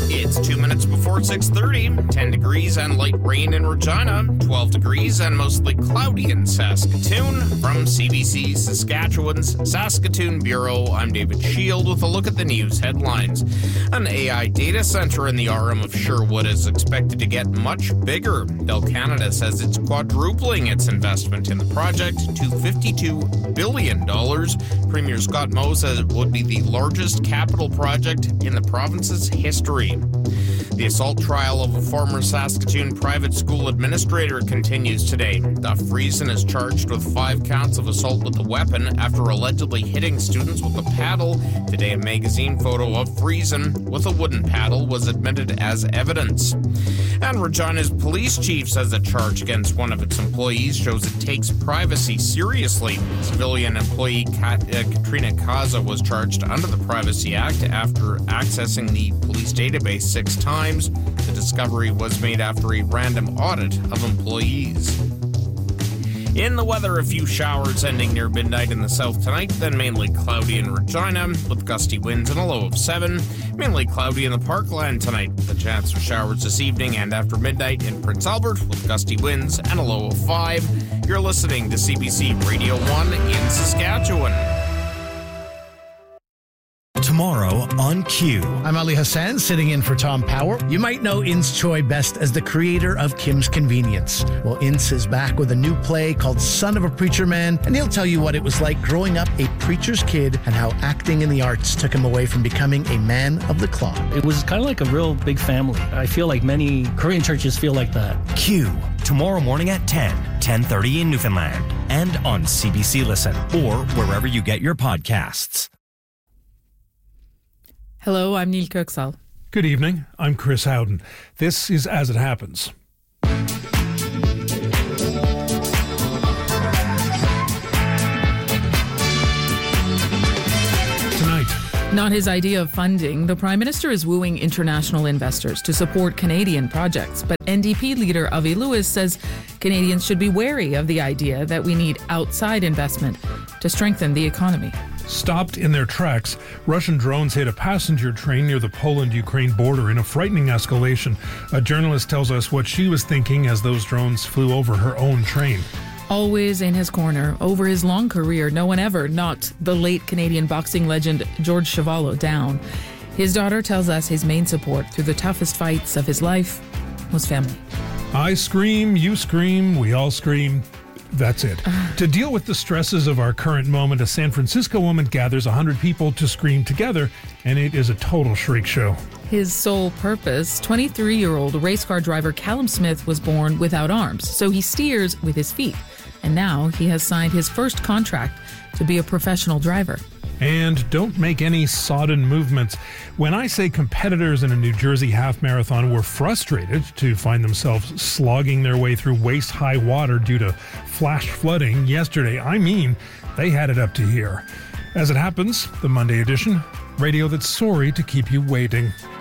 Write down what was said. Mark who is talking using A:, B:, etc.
A: It's 2 minutes before 6:30, 10 degrees and light rain in Regina, 12 degrees and mostly cloudy in Saskatoon. From CBC Saskatchewan's Saskatoon Bureau, I'm David Shield with a look at the news headlines. An AI data center in the RM of Sherwood is expected to get much bigger. Bell Canada says it's quadrupling its investment in the project to $52 billion. Premier Scott Moe says it would be the largest capital project in the province's history. The assault trial of a former Saskatoon private school administrator continues today. Duff Friesen is charged with 5 counts of assault with a weapon after allegedly hitting students with a paddle. Today, a magazine photo of Friesen with a wooden paddle was admitted as evidence. And Regina's police chief says a charge against one of its employees shows it takes privacy seriously. Civilian employee Katrina Kaza was charged under the Privacy Act after accessing the police database 6 times. The discovery was made after a random audit of employees. In the weather, a few showers ending near midnight in the south tonight, then mainly cloudy in Regina with gusty winds and a low of 7. Mainly cloudy in the Parkland tonight with a chance for showers this evening and after midnight in Prince Albert with gusty winds and a low of 5. You're listening to CBC Radio 1 in Saskatchewan.
B: Tomorrow on Q.
C: I'm Ali Hassan, sitting in for Tom Power. You might know Ince Choi best as the creator of Kim's Convenience. Well, Ince is back with a new play called Son of a Preacher Man, and he'll tell you what it was like growing up a preacher's kid and how acting in the arts took him away from becoming a man of the cloth.
D: It was kind of like a real big family. I feel like many Korean churches feel like that.
B: Q, tomorrow morning at 10:30 in Newfoundland, and on CBC Listen, or wherever you get your podcasts.
E: Hello, I'm Neil Kirksall.
F: Good evening. I'm Chris Howden. This is As It Happens. Tonight.
E: Not his idea of funding, the Prime Minister is wooing international investors to support Canadian projects. But NDP leader Avi Lewis says Canadians should be wary of the idea that we need outside investment to strengthen the economy.
F: Stopped in their tracks, Russian drones hit a passenger train near the Poland-Ukraine border in a frightening escalation. A journalist tells us what she was thinking as those drones flew over her own train.
E: Always in his corner, over his long career, no one ever knocked the late Canadian boxing legend George Chuvalo down. His daughter tells us his main support through the toughest fights of his life was family.
F: I scream, you scream, we all scream. That's it. To deal with the stresses of our current moment, a San Francisco woman gathers 100 people to scream together, and it is a total shriek show.
E: His sole purpose, 23-year-old race car driver Callum Smith was born without arms, so he steers with his feet. And now he has signed his first contract to be a professional driver.
F: And don't make any sodden movements. When I say competitors in a New Jersey half marathon were frustrated to find themselves slogging their way through waist-high water due to flash flooding yesterday, I mean they had it up to here. As it happens, the Monday edition, radio that's sorry to keep you waiting.